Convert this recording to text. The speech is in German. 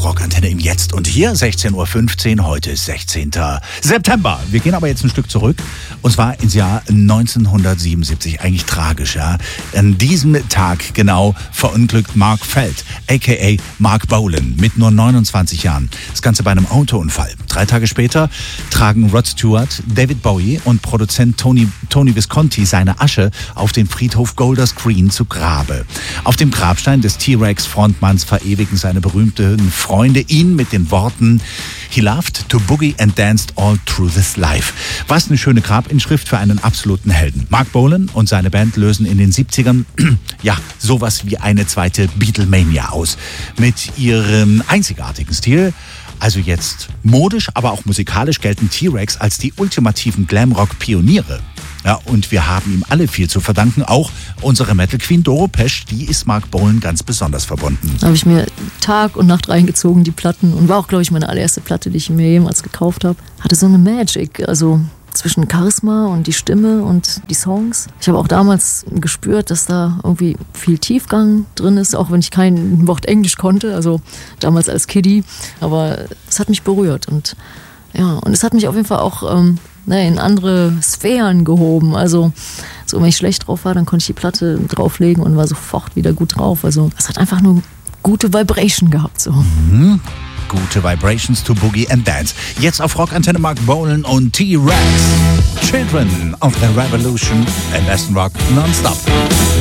auf Rockantenne im Jetzt. Und hier 16.15 Uhr, heute ist 16. September. Wir gehen aber jetzt ein Stück zurück, und zwar ins Jahr 1977. Eigentlich tragisch, ja. An diesem Tag genau verunglückt Mark Felt, a.k.a. Mark Bolan, mit nur 29 Jahren. Das Ganze bei einem Autounfall. 3 Tage später tragen Rod Stewart, David Bowie und Produzent Tony Visconti seine Asche auf den Friedhof Golders Green zu Grabe. Auf dem Grabstein des T-Rex-Frontmanns verewigen seine berühmten Freunde ihn mit den Worten "He loved to boogie and danced all through this life." Was eine schöne Grabinschrift für einen absoluten Helden. Mark Bolan und seine Band lösen in den 70ern ja sowas wie eine zweite Beatlemania aus. Mit ihrem einzigartigen Stil. Also jetzt modisch, aber auch musikalisch gelten T-Rex als die ultimativen Glamrock-Pioniere. Ja, und wir haben ihm alle viel zu verdanken. Auch unsere Metal Queen Doro Pesch, die ist Mark Bolan ganz besonders verbunden. Da habe ich mir Tag und Nacht reingezogen, die Platten. Und war auch, glaube ich, meine allererste Platte, die ich mir jemals gekauft habe. Hatte so eine Magic, also zwischen Charisma und die Stimme und die Songs. Ich habe auch damals gespürt, dass da irgendwie viel Tiefgang drin ist, auch wenn ich kein Wort Englisch konnte, also damals als Kiddie. Aber es hat mich berührt und ja, und es hat mich auf jeden Fall auch in andere Sphären gehoben. Also so, wenn ich schlecht drauf war, dann konnte ich die Platte drauflegen und war sofort wieder gut drauf. Also es hat einfach nur gute Vibration gehabt. So. Mhm. Gute Vibrations to Boogie and Dance. Jetzt auf Rockantenne Mark Bolan und T-Rex. Children of the Revolution im besten Rock nonstop.